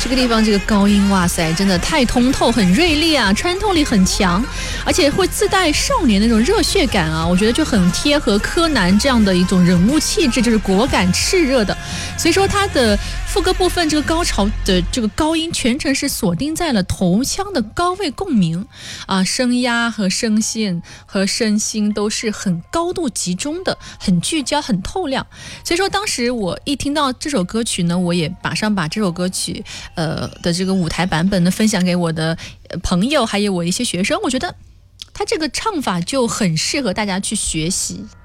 这个地方这个高音，哇塞，真的太通透，很锐利啊，穿透力很强，而且会自带少年那种热血感啊，我觉得就很贴合柯南这样的一种人物气质，就是果敢炽热的。所以说他的副歌部分这个高潮的这个高音全程是锁定在了头腔的高位共鸣啊，声压和声线和声心都是很高度集中的，很聚焦，很透亮。所以说当时我一听到这首歌曲呢，我也马上把这首歌曲的这个舞台版本呢分享给我的朋友还有我一些学生，我觉得他这个唱法就很适合大家去学习。